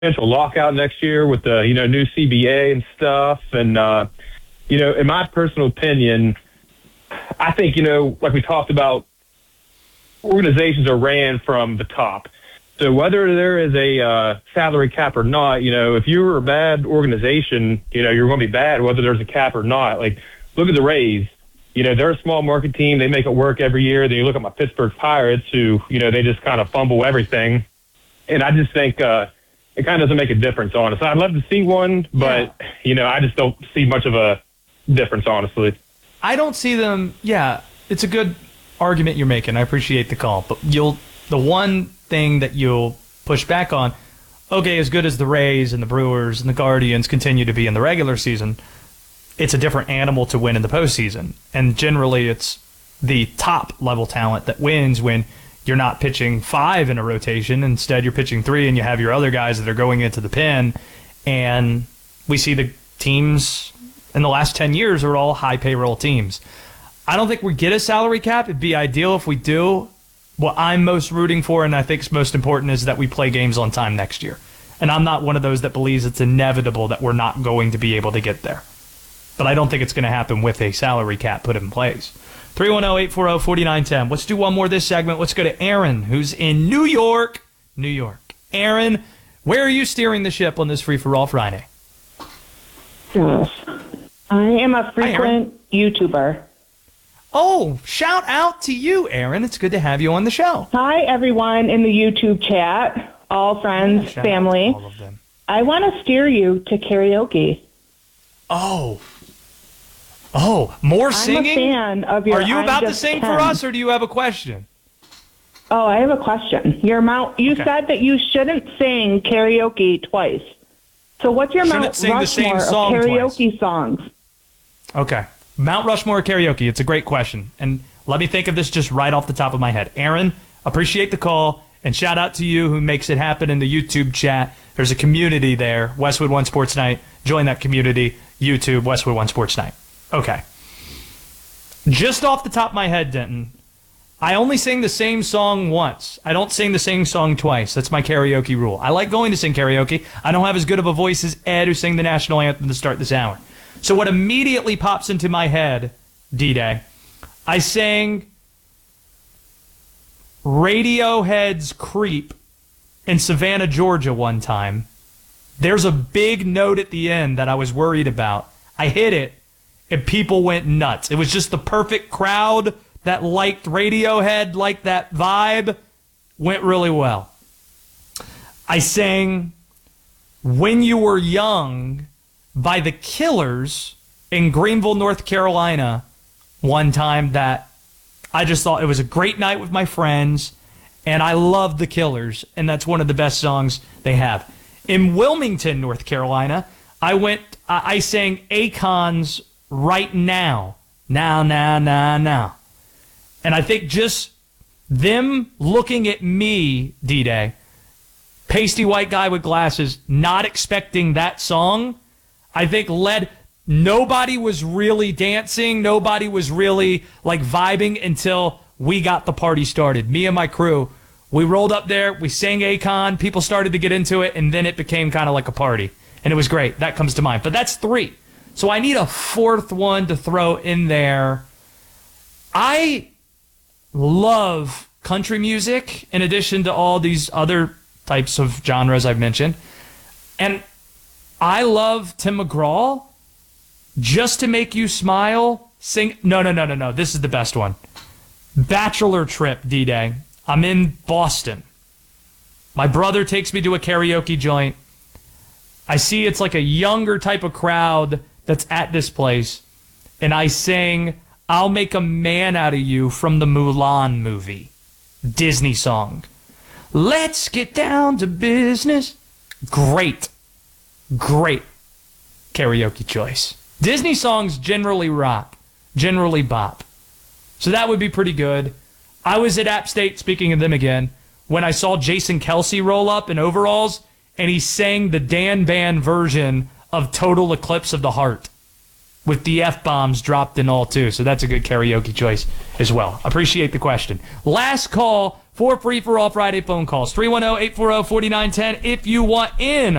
potential lockout next year with the new CBA and stuff. And in my personal opinion, I think like we talked about, organizations are ran from the top. So whether there is a salary cap or not, if you're a bad organization, you're going to be bad whether there's a cap or not. Like, look at the Rays. They're a small market team. They make it work every year. Then you look at my Pittsburgh Pirates, who, they just kind of fumble everything. And I just think it kind of doesn't make a difference, honestly. I'd love to see one, but, I just don't see much of a difference, honestly. I don't see them. Yeah, it's a good argument you're making. I appreciate the call. But the one thing that you'll push back on, okay, as good as the Rays and the Brewers and the Guardians continue to be in the regular season, it's a different animal to win in the postseason. And generally, it's the top-level talent that wins when you're not pitching 5 in a rotation. Instead, you're pitching 3, and you have your other guys that are going into the pen. And we see the teams in the last 10 years are all high-payroll teams. I don't think we get a salary cap. It'd be ideal if we do. What I'm most rooting for, and I think is most important, is that we play games on time next year. And I'm not one of those that believes it's inevitable that we're not going to be able to get there. But I don't think it's going to happen with a salary cap put in place. 310-840-4910. Let's do one more this segment. Let's go to Aaron, who's in New York. New York. Aaron, where are you steering the ship on this Free-for-All Friday? Yes. I am a frequent YouTuber. Oh, shout out to you, Aaron. It's good to have you on the show. Hi, everyone in the YouTube chat, all friends, family. All of them. I want to steer you to karaoke. Oh, more singing? I'm a fan of your Are you about to Just sing 10. for us, or do you have a question? Oh, I have a question. You said that you shouldn't sing karaoke twice. So what's your Mount Rushmore of karaoke songs? Okay. Mount Rushmore karaoke. It's a great question. And let me think of this just right off the top of my head. Aaron, appreciate the call, and shout out to you who makes it happen in the YouTube chat. There's a community there, Westwood One Sports Night. Join that community, YouTube, Westwood One Sports Night. Okay. Just off the top of my head, Denton, I only sing the same song once. I don't sing the same song twice. That's my karaoke rule. I like going to sing karaoke. I don't have as good of a voice as Ed, who sang the national anthem to start this hour. So what immediately pops into my head, D-Day, I sang Radiohead's Creep in Savannah, Georgia one time. There's a big note at the end that I was worried about. I hit it, and people went nuts. It was just the perfect crowd that liked Radiohead, liked that vibe. Went really well. I sang When You Were Young by The Killers in Greenville, North Carolina one time that I just thought it was a great night with my friends, and I love The Killers, and that's one of the best songs they have. In Wilmington, North Carolina, I sang Akon's Right Now. Now. And I think just them looking at me, D-Day, pasty white guy with glasses, not expecting that song, I think nobody was really dancing, nobody was really like vibing until we got the party started. Me and my crew, we rolled up there, we sang Akon, people started to get into it, and then it became kind of like a party. And it was great. That comes to mind. But that's 3. So I need a 4th one to throw in there. I love country music in addition to all these other types of genres I've mentioned. And I love Tim McGraw. Just to Make You Smile, sing. No. This is the best one. Bachelor Trip, D-Day. I'm in Boston. My brother takes me to a karaoke joint. I see it's like a younger type of crowd that's at this place. And I sing I'll Make a Man Out of You from the Mulan movie. Disney song. Let's get down to business. Great karaoke choice. Disney songs generally rock, generally bop. So that would be pretty good. I was at App State, speaking of them again, when I saw Jason Kelce roll up in overalls, and he sang the Dan Band version of Total Eclipse of the Heart. with the F-bombs dropped and all, too. So that's a good karaoke choice as well. Appreciate the question. Last call for Free for All Friday phone calls. 310-840-4910 if you want in